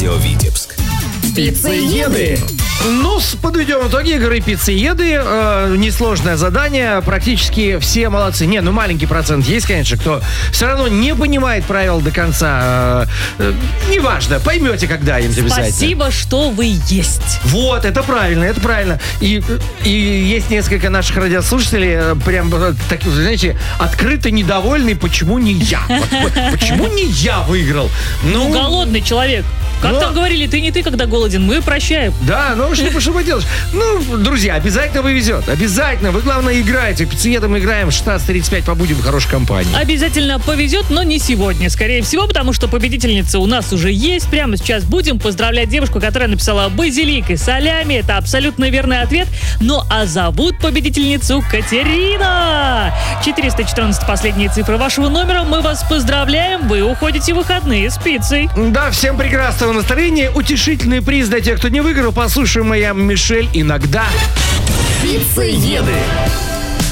Радио Витебск. Пиццееды. Ну, подведем итоги игры «Пиццееды». Несложное задание. Практически все молодцы. Не, ну маленький процент есть, конечно, кто все равно не понимает правил до конца. Неважно, поймете когда-нибудь обязательно. Спасибо, что вы есть. Вот, это правильно, это правильно. И есть несколько наших радиослушателей, прям, так, знаете, открыто недовольны, почему не я. Почему не я выиграл? Ну, голодный человек. Как там говорили, ты не ты, когда голоден, мы прощаем. Да, ну что поделаешь. Ну, друзья, обязательно повезет. Обязательно. Вы, главное, играете. Пиццеедом мы играем в 16:35, побудем в хорошей компании. Обязательно повезет, но не сегодня, скорее всего, потому что победительница у нас уже есть. Прямо сейчас будем поздравлять девушку, которая написала базилик и солями. Это абсолютно верный ответ. Ну, а зовут победительницу Катерина. 414 последние цифры вашего номера. Мы вас поздравляем. Вы уходите в выходные с пиццей. Да, всем прекрасного настроения. Утешительный приз для тех, кто не выиграл. Послушаем моя Мишель иногда. Пиццееды.